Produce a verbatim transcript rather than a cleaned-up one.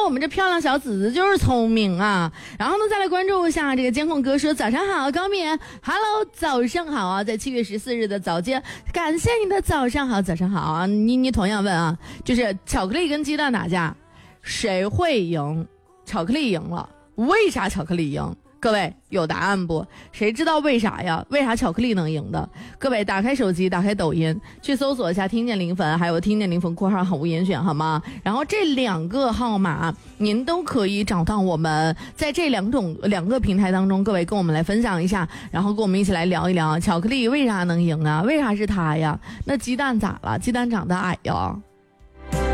我们这漂亮小子子就是聪明啊。然后呢，再来关注一下这个监控哥说早上好，高敏 ，Hello， 早上好啊，在七月十四日的早间，感谢你的早上好，早上好啊。你你同样问啊，就是巧克力跟鸡蛋打架，谁会赢？巧克力赢了，为啥巧克力赢？各位有答案不？谁知道为啥呀？为啥巧克力能赢的？各位打开手机，打开抖音，去搜索一下听见零粉，还有听见零粉括号好物严选，好吗？然后这两个号码您都可以找到我们，在这两种两个平台当中，各位跟我们来分享一下，然后跟我们一起来聊一聊巧克力为啥能赢啊？为啥是它呀？那鸡蛋咋了？鸡蛋长得矮呀？